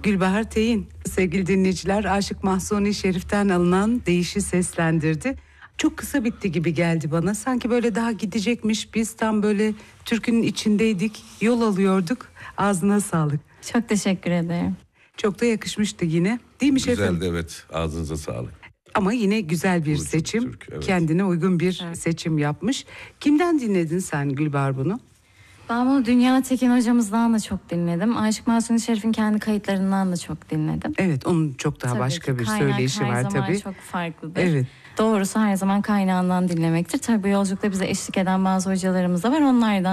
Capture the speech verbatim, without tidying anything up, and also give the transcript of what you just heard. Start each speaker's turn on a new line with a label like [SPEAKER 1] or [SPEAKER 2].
[SPEAKER 1] Gülbahar Teyin, sevgili dinleyiciler, Aşık Mahzuni Şerif'ten alınan Değiş'i seslendirdi. Çok kısa bitti gibi geldi bana. Sanki böyle daha gidecekmiş. Biz tam böyle türkünün içindeydik. Yol alıyorduk. Ağzına sağlık.
[SPEAKER 2] Çok teşekkür ederim.
[SPEAKER 1] Çok da yakışmıştı yine. Değil mi şefim?
[SPEAKER 3] Güzeldi, evet. Ağzınıza sağlık.
[SPEAKER 1] Ama yine güzel bir
[SPEAKER 3] Burcu
[SPEAKER 1] seçim.
[SPEAKER 3] Türk, evet.
[SPEAKER 1] Kendine uygun bir
[SPEAKER 2] Evet.
[SPEAKER 1] seçim yapmış. Kimden dinledin sen Gülbahar bunu?
[SPEAKER 2] Ben bunu Dünya Tekin hocamızdan da çok dinledim. Aşık Mahzuni Şerif'in kendi kayıtlarından da çok dinledim.
[SPEAKER 1] Evet, onun çok daha
[SPEAKER 2] Tabii
[SPEAKER 1] başka
[SPEAKER 2] ki
[SPEAKER 1] bir
[SPEAKER 2] kaynak
[SPEAKER 1] söyleşi
[SPEAKER 2] her
[SPEAKER 1] var
[SPEAKER 2] zaman
[SPEAKER 1] tabii.
[SPEAKER 2] çok farklıdır.
[SPEAKER 1] Evet.
[SPEAKER 2] Doğrusu her zaman kaynağından dinlemektir. Tabii bu yolculukta bize eşlik eden bazı hocalarımız da var. Onlardan